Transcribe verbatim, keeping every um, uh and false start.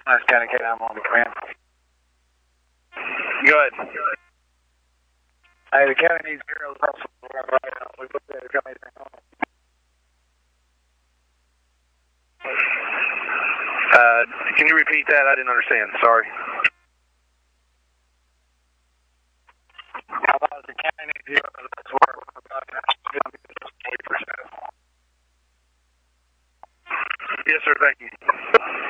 Nice County K nine one command. Go ahead. Hey, the county needs heroes hustle. Right now. We put that county on. Uh, can you repeat that? I didn't understand. Sorry. How about the county needs heroes?